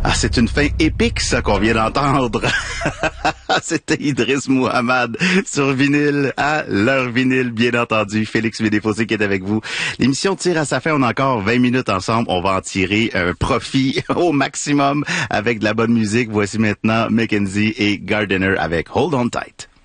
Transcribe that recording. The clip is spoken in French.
Ah, c'est une fin épique, ça, qu'on vient d'entendre. C'était Idriss Mouhammad sur vinyle, à leur vinyle, bien entendu. Félix Médéfossé qui est avec vous. L'émission tire à sa fin. On a encore 20 minutes ensemble. On va en tirer un profit au maximum avec de la bonne musique. Voici maintenant Mackenzie et Gardiner avec Hold On Tight.